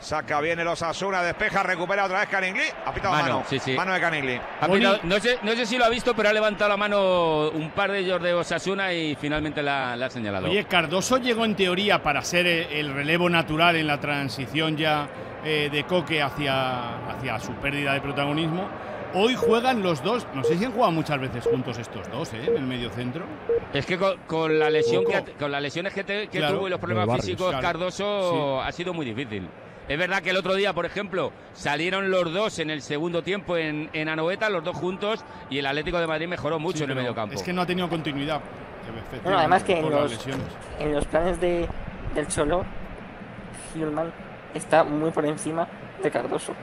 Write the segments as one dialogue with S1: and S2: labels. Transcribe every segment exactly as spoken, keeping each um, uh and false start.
S1: Saca bien el Osasuna, despeja, recupera otra vez Caningli. Ha pitado mano, mano,
S2: sí, sí.
S1: mano de Caningli.
S2: No sé, no sé si lo ha visto, pero ha levantado la mano un par de ellos de Osasuna y finalmente la, la ha señalado.
S3: Oye, Cardoso llegó en teoría para ser el relevo natural en la transición ya eh, de Coque hacia, hacia su pérdida de protagonismo. Hoy juegan los dos, no sé si han jugado muchas veces juntos estos dos, ¿eh? En el medio centro.
S2: Es que con, con la lesión que ha, con las lesiones que, te, que claro, tuvo y los problemas Barrios, físicos, claro. Cardoso sí. ha sido muy difícil. Es verdad que el otro día, por ejemplo, salieron los dos en el segundo tiempo en, en Anoeta, los dos juntos, y el Atlético de Madrid mejoró mucho sí, en el medio campo.
S3: Es que no ha tenido continuidad.
S4: Bueno, además que en los, en los planes de, del Cholo, Gilman está muy por encima de Cardoso.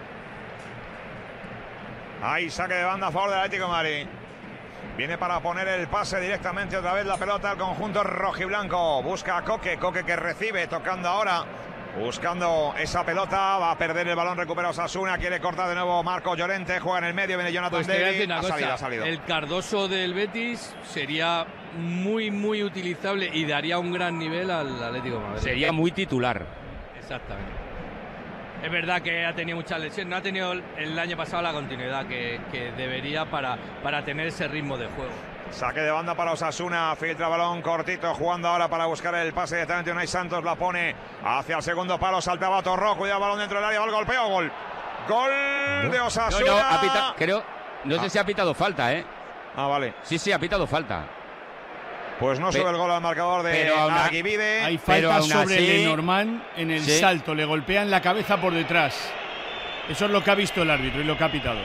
S1: Ahí saque de banda a favor del Atlético de Madrid. Viene para poner el pase directamente otra vez la pelota al conjunto rojiblanco. Busca a Coque, Coque que recibe, tocando ahora. Buscando esa pelota, va a perder el balón, recupera Osasuna, quiere cortar de nuevo Marco Llorente, juega en el medio, viene Jonathan
S5: pues
S1: David, ha
S5: cosa,
S1: salido, ha salido.
S5: El Cardoso del Betis sería muy, muy utilizable y daría un gran nivel al Atlético de Madrid.
S2: Sería muy titular.
S5: Exactamente. Es verdad que ha tenido muchas lesiones, no ha tenido el año pasado la continuidad que, que debería para, para tener ese ritmo de juego.
S1: Saque de banda para Osasuna, filtra balón cortito, jugando ahora para buscar el pase directamente. Unai Santos la pone hacia el segundo palo, saltaba Torró, cuidado el balón dentro del área, va el golpeo, gol. Gol no. de Osasuna.
S2: No, no, ha pitado, creo, no ah. sé si ha pitado falta, ¿eh?
S1: Ah, vale.
S2: Sí, sí, ha pitado falta.
S1: Pues no sube el gol al marcador de Aguivide.
S3: Hay falta sobre así, Lenormand en el ¿sí? salto, le golpean la cabeza por detrás. Eso es lo que ha visto el árbitro y lo que ha pitado.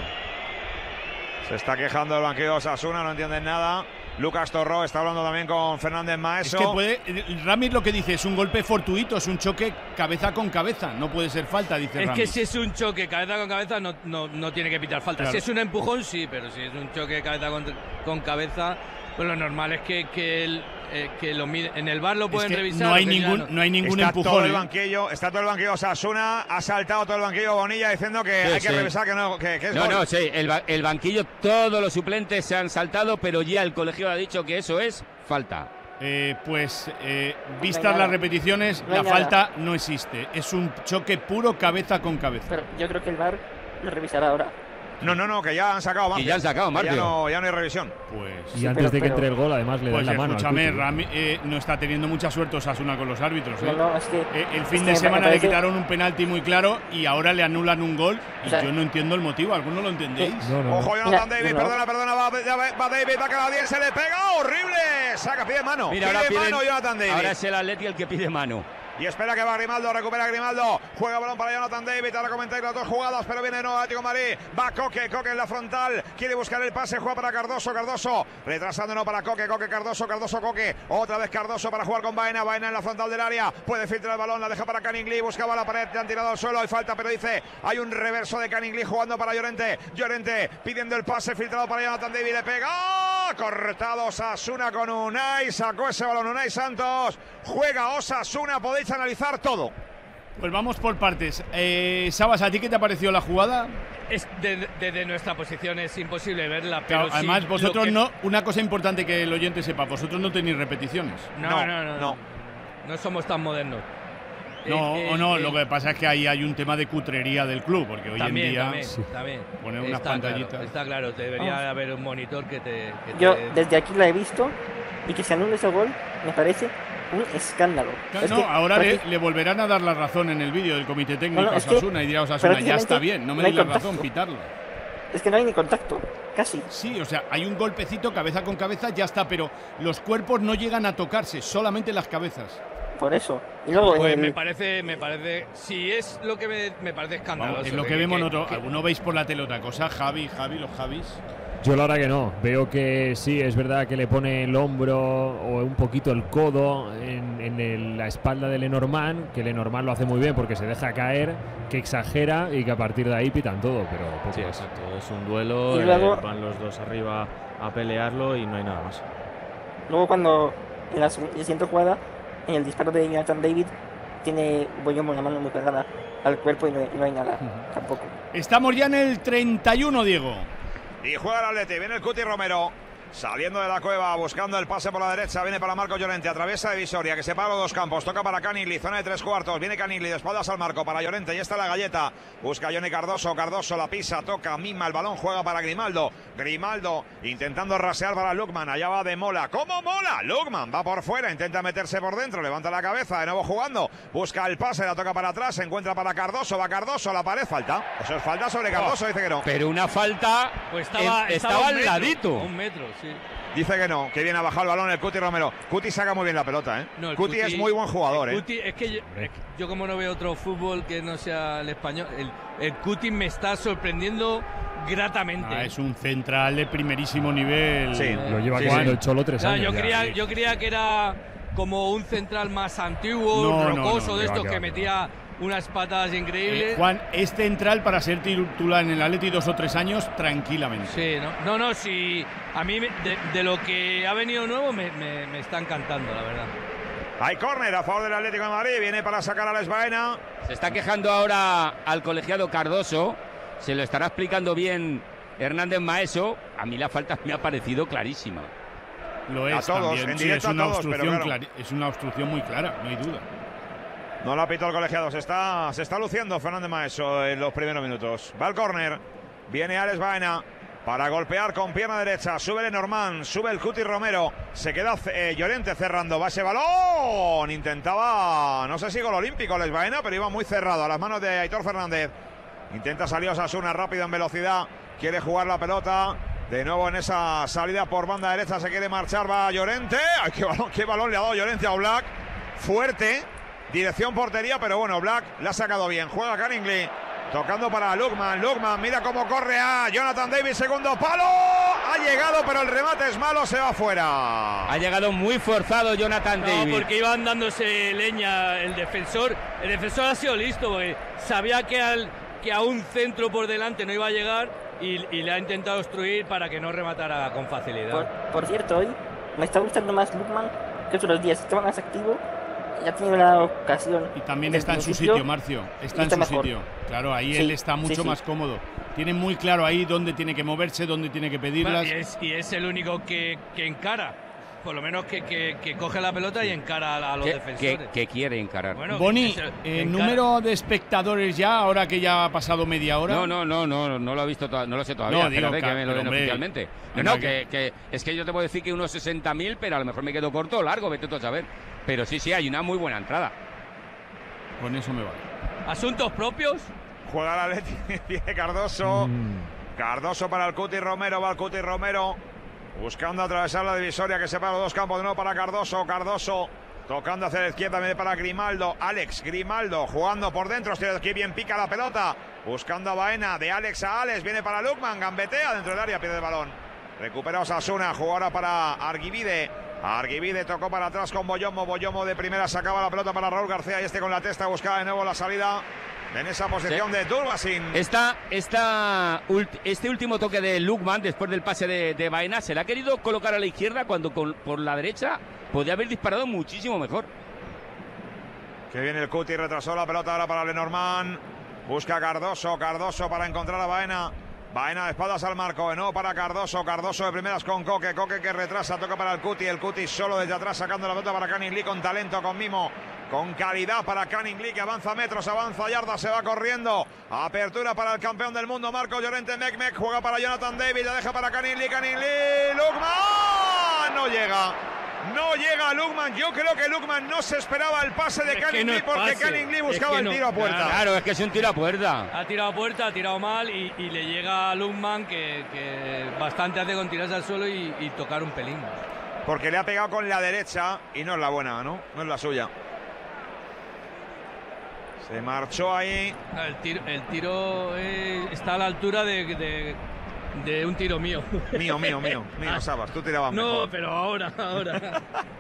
S1: Se está quejando el banquillo de Osasuna, no entienden nada. Lucas Torró está hablando también con Fernández Maeso.
S3: Es que puede, Ramis lo que dice es un golpe fortuito, es un choque cabeza con cabeza, no puede ser falta, dice
S5: Es
S3: Ramis.
S5: que si es un choque cabeza con cabeza no, no, no tiene que pitar falta. Claro. Si es un empujón sí, pero si es un choque cabeza con, con cabeza, pues lo normal es que, que el Eh, que lo mide. En el V A R lo pueden
S3: es que
S5: revisar.
S3: No hay ningún, no. no hay ningún
S1: está
S3: empujón.
S1: Todo el
S3: ¿eh?
S1: banquillo, está todo el banquillo Osasuna, ha saltado todo el banquillo Bonilla diciendo que sí, hay que sí. revisar que no, que, que es
S2: No,
S1: gol.
S2: no, sí, el, el banquillo, todos los suplentes se han saltado, pero ya el colegio ha dicho que eso es falta.
S3: Eh, pues, eh, vistas no las repeticiones, no la nada. falta no existe. Es un choque puro cabeza con cabeza.
S4: Pero yo creo que el V A R lo revisará ahora.
S1: No, no, no, que ya han sacado Martio.
S2: Y ya han sacado Martio.
S1: Ya no, ya no hay revisión.
S3: Pues,
S6: y
S3: sí,
S6: antes
S3: pero,
S6: de que
S3: pero,
S6: entre el gol, además le
S3: pues
S6: dan la mano.
S3: Escúchame, Rami, eh, no está teniendo mucha suerte Osasuna con los árbitros. ¿eh?
S4: No, no, es que,
S3: eh, el fin
S4: es
S3: de
S4: que
S3: semana
S4: parece...
S3: le quitaron un penalti muy claro y ahora le anulan un gol. Y
S4: o sea,
S3: yo no entiendo el motivo. ¿Alguno lo entendéis?
S6: No, no,
S1: Ojo, Jonathan David, no. perdona, perdona, va, va David, va a quedar bien, se le pega, horrible. Saca, pide mano.
S2: Mira,
S1: pide
S2: ahora piden,
S1: mano Jonathan David.
S2: Ahora es el Atleti el que pide mano.
S1: Y espera que va Grimaldo, recupera Grimaldo, juega balón para Jonathan David, ahora comentáis las dos jugadas, pero viene no Atlético de Madrid, va Coque, Coque en la frontal, quiere buscar el pase, juega para Cardoso, Cardoso, retrasando no para Coque, Coque, Cardoso, Cardoso, Coque, otra vez Cardoso para jugar con Baena, Baena en la frontal del área, puede filtrar el balón, la deja para Caningli, buscaba la pared, le han tirado al suelo, hay falta, pero dice, hay un reverso de Caningli jugando para Llorente, Llorente pidiendo el pase, filtrado para Jonathan David, le pega, ¡oh! Cortado Osasuna con Unai, sacó ese balón Unai Santos, juega Osasuna, podéis analizar todo.
S3: Pues vamos por partes. Eh, Sabas, ¿a ti qué te ha parecido la jugada?
S5: Es desde de, de nuestra posición es imposible verla, pero
S3: claro, además
S5: sí,
S3: vosotros
S5: que...
S3: no, una cosa importante que el oyente sepa, vosotros no tenéis repeticiones.
S5: No, no, no, no, no, no somos tan modernos.
S3: No,
S5: eh,
S3: o no,
S5: eh,
S3: lo que pasa es que ahí hay un tema de cutrería del club, porque hoy
S5: también,
S3: en día
S5: también, sí. también.
S3: poner unas
S5: está
S3: pantallitas.
S5: Claro, está claro, debería
S4: Vamos.
S5: haber un monitor que te... Que
S4: Yo
S5: te...
S4: desde aquí la he visto y que se anule ese gol me parece un escándalo.
S3: No,
S4: es
S3: no
S4: que,
S3: ahora le, le volverán a dar la razón en el vídeo del comité técnico
S4: no, no,
S3: a Osasuna y dirá Osasuna, ya está bien, no me
S4: no
S3: des la
S4: contacto.
S3: razón, pitarlo.
S4: Es que no hay ni contacto, casi.
S3: Sí, o sea, hay un golpecito cabeza con cabeza, ya está, pero los cuerpos no llegan a tocarse, solamente las cabezas.
S4: Por eso. Y luego
S5: pues
S4: el...
S5: me parece, me parece, si es lo que me, me parece escandaloso.
S3: Vamos, es lo que, que vemos nosotros. ¿Alguno veis por la tele otra cosa? Javi, Javi, los Javis.
S6: Yo la verdad que no, veo que sí, es verdad que le pone el hombro o un poquito el codo en, en el, la espalda de Lenormand, que Lenormand lo hace muy bien porque se deja caer, que exagera y que a partir de ahí pitan todo, pero poco
S7: sí,
S6: más.
S7: exacto, es un duelo,
S4: luego,
S7: eh, van los dos arriba a pelearlo y no hay nada más.
S4: Luego cuando en la siguiente jugada, en el disparo de Jonathan David, tiene Boyombo la mano muy pegada al cuerpo y no, no hay nada, uh-huh. tampoco.
S3: Estamos ya en el treinta y uno, Diego.
S1: Y juega el Atleti, viene el Cuti Romero. Saliendo de la cueva, buscando el pase por la derecha, viene para Marco Llorente, atraviesa de Visoria, que separa los dos campos, toca para Canigli, zona de tres cuartos, viene Canigli, de espaldas al marco para Llorente, y está la galleta, busca Johnny Cardoso, Cardoso la pisa, toca, mima el balón, juega para Grimaldo, Grimaldo intentando rasear para Lukman, allá va de Mola, ¿cómo Mola? Lukman va por fuera, intenta meterse por dentro, levanta la cabeza, de nuevo jugando, busca el pase, la toca para atrás, se encuentra para Cardoso, va Cardoso, la pared, falta, eso es falta sobre Cardoso, dice que no.
S2: Pero una falta,
S5: pues estaba,
S2: en, estaba, estaba al
S5: metro,
S2: ladito.
S5: Un metro, sí.
S1: Dice que no, que viene a bajar el balón el Cuti Romero. Cuti saca muy bien la pelota, ¿eh? No, Cuti, Cuti es muy buen jugador,
S5: ¿eh?
S1: Cuti,
S5: es que yo, yo como no veo otro fútbol que no sea el español, el, el Cuti me está sorprendiendo gratamente.
S3: Ah, es un central de primerísimo nivel.
S6: Sí, lo lleva sí, jugando sí. el Cholo tres
S5: claro,
S6: años.
S5: Yo creía, sí. yo creía que era como un central más antiguo, no, rocoso, no, no, de estos va, que va, metía va. unas patadas increíbles.
S3: Eh, Juan, es central para ser titular en el Atleti dos o tres años tranquilamente.
S5: Sí, no, no, no sí, a mí de, de lo que ha venido nuevo me, me, me está encantando, la verdad.
S1: Hay córner a favor del Atlético de Madrid, viene para sacar a Alex Baena.
S2: Se está quejando ahora al colegiado Cardoso, se lo estará explicando bien Hernández Maeso. A mí la falta me ha parecido clarísima.
S3: Lo es
S1: a todos,
S3: también.
S1: en
S3: sí,
S1: directo
S3: es una
S1: a todos,
S3: obstrucción
S1: pero claro.
S3: Es una obstrucción muy clara, no hay duda.
S1: No la pitó el colegiado, se está, se está luciendo Fernández Maeso en los primeros minutos. Va al córner, viene Alex Baena para golpear con pierna derecha, sube Lenormand, sube el Cuti Romero, se queda eh, Llorente cerrando, va ese balón, intentaba, no sé si gol olímpico Alex Baena, pero iba muy cerrado a las manos de Aitor Fernández. Intenta salir Osasuna rápido en velocidad, quiere jugar la pelota, de nuevo en esa salida por banda derecha, se quiere marchar, va Llorente, ¡ay, qué balón, qué balón le ha dado Llorente a Oblak! Fuerte, dirección portería, pero bueno, Black la ha sacado bien, juega Caningli, tocando para Lukman, Lukman, mira cómo corre a Jonathan David, segundo palo, ha llegado pero el remate es malo, se va fuera.
S2: Ha llegado muy forzado Jonathan
S5: no,
S2: David.
S5: Porque iban dándose leña el defensor, el defensor ha sido listo, porque sabía que, al, que a un centro por delante no iba a llegar y, y le ha intentado obstruir para que no rematara con facilidad.
S4: Por, por cierto, hoy me está gustando más Lukman que otros días, está más activo. Ya ha tenido la ocasión.
S3: Y también está en su sitio, Marcio. Está en su mejor. sitio. Claro, ahí sí, él está mucho sí, sí. más cómodo. Tiene muy claro ahí dónde tiene que moverse, dónde tiene que pedirlas.
S5: Bueno, y, es, y es el único que, que encara. Por lo menos que, que, que coge la pelota y encara a, a los
S2: que,
S5: defensores.
S2: Que, que quiere encarar.
S3: Bueno, Boni, eh, ¿número de espectadores ya, ahora que ya ha pasado media hora?
S2: No, no, no, no, no lo he visto, no lo sé todavía.
S3: No, digo,
S2: que me lo den
S3: hombre,
S2: oficialmente. No, no, que, que es que yo te puedo decir que unos sesenta mil, pero a lo mejor me quedo corto o largo, vete tú a saber. Pero sí, sí, hay una muy buena entrada.
S3: Con eso me vale.
S5: ¿Asuntos propios?
S1: Juega la Leti, viene Cardoso. Mm. Cardoso para el Cuti Romero, va el Cuti Romero. Buscando atravesar la divisoria que separa los dos campos de nuevo para Cardoso. Cardoso tocando hacia la izquierda, viene para Grimaldo. Alex Grimaldo jugando por dentro. Aquí bien pica la pelota. Buscando a Baena, de Alex a Alex. Viene para Lukman, gambetea dentro del área, pierde el balón. Recupera Osasuna, jugadora para Arguivide. Arguivide tocó para atrás con Boyomo. Boyomo de primera sacaba la pelota para Raúl García. Y este con la testa buscaba de nuevo la salida. En esa posición sí. de Durbasin.
S2: Esta, esta, este último toque de Lukman después del pase de, de Baena se le ha querido colocar a la izquierda cuando con, por la derecha podía haber disparado muchísimo mejor.
S1: Que viene el Cuti, retrasó la pelota ahora para Lenormand. Busca Cardoso, Cardoso para encontrar a Baena. Baena de espaldas al marco, de nuevo para Cardoso. Cardoso de primeras con Coque. Coque que retrasa, toca para el Cuti. El Cuti solo desde atrás sacando la pelota para Caningli con talento, con mimo, con calidad para Caningli que avanza metros, avanza yardas, se va corriendo. Apertura para el campeón del mundo, Marco Llorente. Mecmec juega para Jonathan David, la deja para Caningli. Caningli, Lukman no llega. No llega Lukman, yo creo que Lukman no se esperaba el pase de Caningli no porque Caningli buscaba es que no, el tiro a puerta.
S2: Claro, es que es un tiro a puerta.
S5: Ha tirado a puerta, ha tirado mal y, y le llega a Lukman que, que bastante hace con tirarse al suelo y, y tocar un pelín.
S1: Porque le ha pegado con la derecha y no es la buena, ¿no? No es la suya. Se marchó ahí.
S5: El tiro, el tiro eh, está a la altura de... de De un tiro mío.
S1: Mío, mío, mío. Mío, Sabas, tú tirabas
S5: no,
S1: mejor.
S5: No, pero ahora, ahora.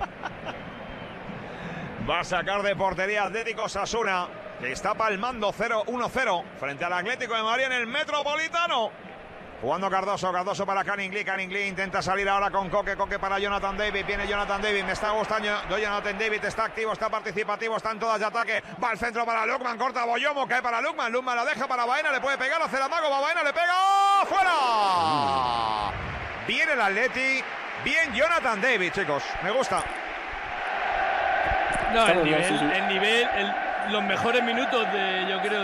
S1: Va a sacar de portería Atlético Osasuna, que está palmando uno cero frente al Atlético de Madrid en el Metropolitano. Jugando Cardoso, Cardoso para Caningli. Caningli intenta salir ahora con Coque. Coque para Jonathan David. Viene Jonathan David. Me está gustando. Jonathan David está activo, está participativo, está en todas de ataque. Va al centro para Lukman. Corta Boyomo. Cae para Lukman. Lukman la deja para Baena. Le puede pegar. Hace la mago. Va Baena. Le pega. ¡Fuera! Bien el Atleti. Bien Jonathan David, chicos. Me gusta.
S5: No, el nivel, el nivel el, los mejores minutos de, yo creo,